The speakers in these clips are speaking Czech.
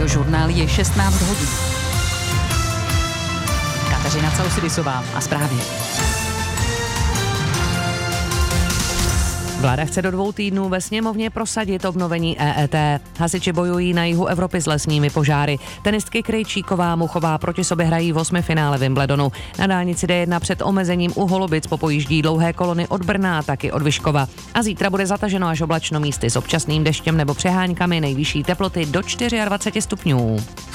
Radiožurnál je 16 hodin. Kateřina Caussidisová a zprávy. Vláda chce do 2 týdnů ve sněmovně prosadit obnovení EET. Hasiči bojují na jihu Evropy s lesními požáry. Tenistky Krejčíková, Muchová proti sobě hrají v 8. finále Wimbledonu. Na dálnici D1 před omezením u Holubic popojíždí dlouhé kolony od Brna a taky od Vyškova. A zítra bude zataženo až oblačno, místy s občasným deštěm nebo přeháňkami, nejvyšší teploty do 24 stupňů.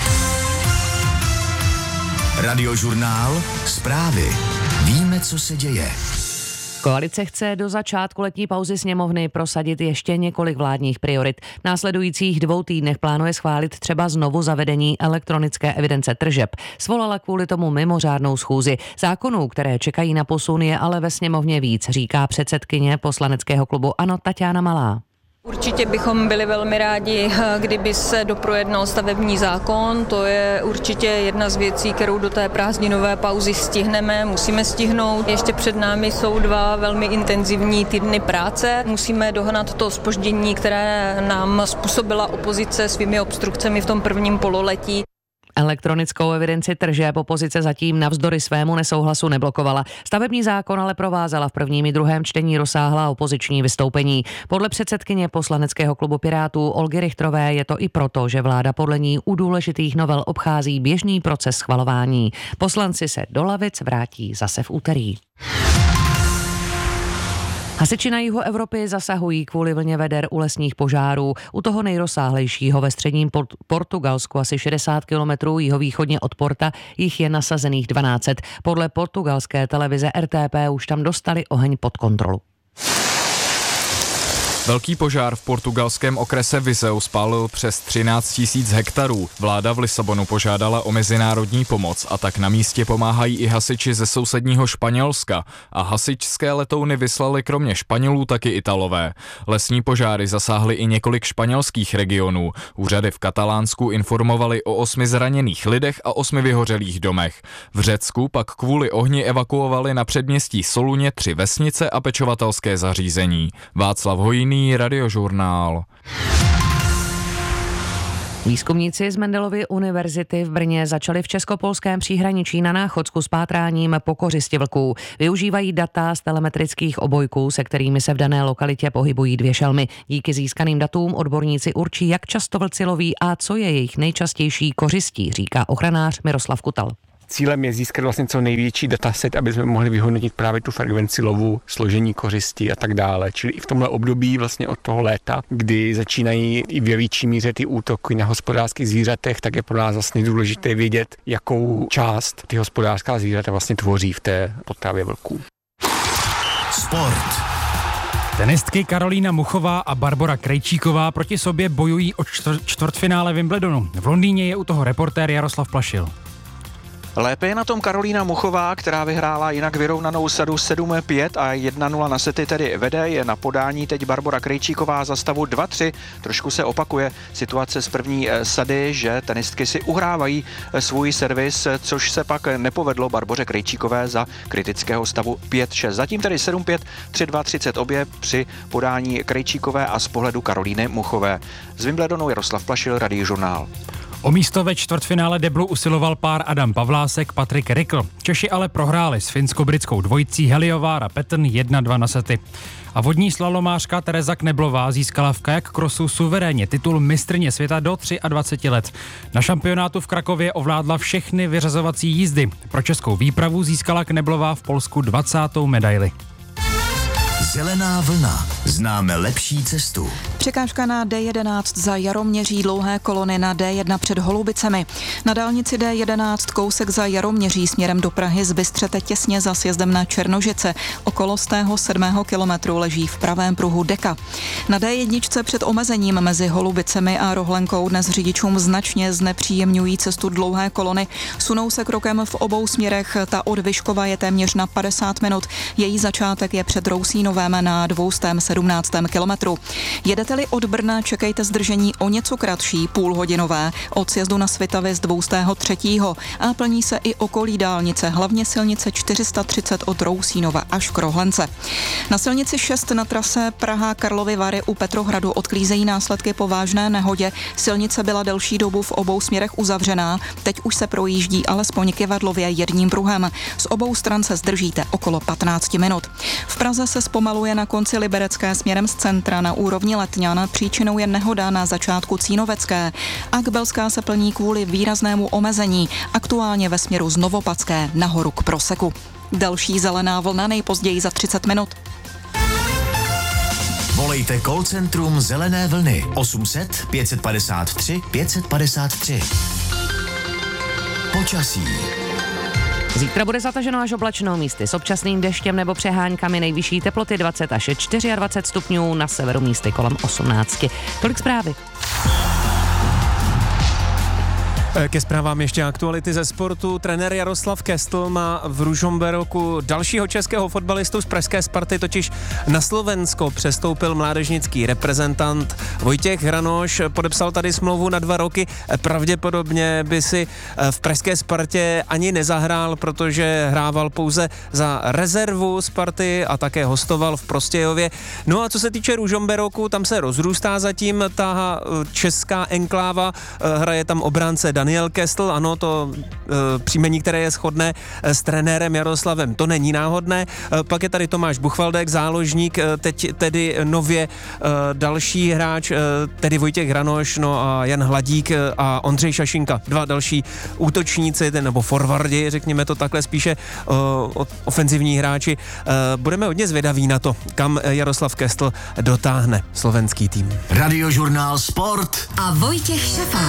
Radiožurnál, zprávy. Víme, co se děje. Koalice chce do začátku letní pauzy sněmovny prosadit ještě několik vládních priorit. V následujících 2 týdnech plánuje schválit třeba znovu zavedení elektronické evidence tržeb. Svolala kvůli tomu mimořádnou schůzi. Zákonů, které čekají na posun, je ale ve sněmovně víc, říká předsedkyně poslaneckého klubu ANO Taťána Malá. Určitě bychom byli velmi rádi, kdyby se doprojednal stavební zákon. To je určitě jedna z věcí, kterou do té prázdninové pauzy stihneme, musíme stihnout. Ještě před námi jsou 2 velmi intenzivní týdny práce. Musíme dohnat to zpoždění, které nám způsobila opozice svými obstrukcemi v tom prvním pololetí. Elektronickou evidenci tržeb opozice zatím navzdory svému nesouhlasu neblokovala. Stavební zákon ale provázela v prvním i druhém čtení rozsáhlá opoziční vystoupení. Podle předsedkyně poslaneckého klubu Pirátů Olgy Richterové je to i proto, že vláda podle ní u důležitých novel obchází běžný proces schvalování. Poslanci se do lavic vrátí zase v úterý. Hasiči na jihu Evropy zasahují kvůli vlně veder u lesních požárů. U toho nejrozsáhlejšího ve středním Portugalsku, asi 60 kilometrů jihovýchodně od Porta, jich je nasazených 12. Podle portugalské televize RTP už tam dostali oheň pod kontrolu. Velký požár v portugalském okrese Viseu spálil přes 13 000 hektarů. Vláda v Lisabonu požádala o mezinárodní pomoc a tak na místě pomáhají i hasiči ze sousedního Španělska. A hasičské letouny vyslali kromě Španělů taky Italové. Lesní požáry zasáhly i několik španělských regionů. Úřady v Katalánsku informovali o 8 zraněných lidech a 8 vyhořelých domech. V Řecku pak kvůli ohni evakuovali na předměstí Soluně 3 vesnice a pečovatelské zařízení. Václav Hojný, Radiožurnál. Výzkumníci z Mendelovy univerzity v Brně začali v českopolském příhraničí na Náchodsku s pátráním po kořisti vlků. Využívají data z telemetrických obojků, se kterými se v dané lokalitě pohybují 2 šelmy. Díky získaným datům odborníci určí, jak často vlci loví a co je jejich nejčastější kořistí, říká ochranář Miroslav Kutal. Cílem je získat vlastně co největší dataset, aby jsme mohli vyhodnotit právě tu frekvenci lovu, složení kořisti a tak dále. Čili i v tomhle období vlastně od toho léta, kdy začínají i ve větší míře ty útoky na hospodářských zvířatech, tak je pro nás vlastně důležité vědět, jakou část ty hospodářská zvířata vlastně tvoří v té potravě vlků. Sport. Tenistky Karolína Muchová a Barbora Krejčíková proti sobě bojují o čtvrtfinále Wimbledonu. V Londýně je u toho reportér Jaroslav Plašil. Lépe je na tom Karolína Muchová, která vyhrála jinak vyrovnanou sadu 7-5 a 1-0 na sety tedy vede. Je na podání teď Barbora Krejčíková za stavu 2-3. Trošku se opakuje situace z první sady, že tenistky si uhrávají svůj servis, což se pak nepovedlo Barboře Krejčíkové za kritického stavu 5-6. Zatím tedy 7-5, 3-2, 30 obě při podání Krejčíkové a z pohledu Karolíny Muchové. Z Wimbledonu Jaroslav Plašil, Radiožurnál. O místo ve čtvrtfinále deblu usiloval pár Adam Pavlásek, Patrik Rikl. Češi ale prohráli s finsko-britskou dvojicí Heliovár a Petn 1-2 na sety. A vodní slalomářka Tereza Kneblová získala v kajak krosu suverénně titul mistryně světa do 23 let. Na šampionátu v Krakově ovládla všechny vyřazovací jízdy. Pro českou výpravu získala Kneblová v Polsku 20. medaili. Zelená vlna. Známe lepší cestu. Překážka na D11 za Jaroměří, dlouhé kolony na D1 před Holubicemi. Na dálnici D11 kousek za Jaroměří směrem do Prahy zbystřete těsně za sjezdem na Černožice. Okolo z tého 7. kilometru leží v pravém pruhu deka. Na D1 před omezením mezi Holubicemi a Rohlenkou dnes řidičům značně znepříjemňují cestu dlouhé kolony. Sunou se krokem v obou směrech, ta od Vyškova je téměř na 50 minut. Její začátek je před Rousínou Dolínovém na 217. kilometru. Jedete-li od Brna, čekejte zdržení o něco kratší, půlhodinové, od sjezdu na Svitavy z 203. a plní se i okolí dálnice, hlavně silnice 430 od Rousínova až k Rohlence. Na silnici 6 na trase Praha-Karlovy Vary u Petrohradu odklízejí následky po vážné nehodě. Silnice byla delší dobu v obou směrech uzavřená, teď už se projíždí alespoň kyvadlově jedním pruhem. Z obou stran se zdržíte okolo 15 minut. V Praze se zpomaluje na konci Liberecké směrem z centra na úrovni Letňan, příčinou je nehoda na začátku Cínovecké. Akbelská se plní kvůli výraznému omezení, aktuálně ve směru z Novopacké nahoru k Proseku. Další zelená vlna nejpozději za 30 minut. Volejte call centrum Zelené vlny 800 553 553. Počasí. Zítra bude zataženo až oblačno, místy s občasným deštěm nebo přeháňkami, nejvyšší teploty 20 až 24 stupňů, na severu místy kolem 18. Tolik zprávy. Ke zprávám ještě aktuality ze sportu. Trenér Jaroslav Kestl má v Ružomberoku dalšího českého fotbalistu z pražské Sparty, totiž na Slovensko přestoupil mládežnický reprezentant Vojtěch Hranoš. Podepsal tady smlouvu na 2 roky. Pravděpodobně by si v pražské Spartě ani nezahrál, protože hrával pouze za rezervu Sparty a také hostoval v Prostějově. No a co se týče Ružomberoku, tam se rozrůstá zatím ta česká enkláva. Hraje tam obránce Daniel Kestl, ano, to příjmení, které je shodné s trenérem Jaroslavem, to není náhodné. Pak je tady Tomáš Buchvaldek, záložník, teď tedy nově další hráč, tedy Vojtěch Hranoš, no a Jan Hladík a Ondřej Šašinka, 2 další útočníci, nebo forwardi, řekněme to takhle, spíše ofenzivní hráči. Budeme hodně zvědaví na to, kam Jaroslav Kestl dotáhne slovenský tým. Radiožurnál Sport a Vojtěch Šafář.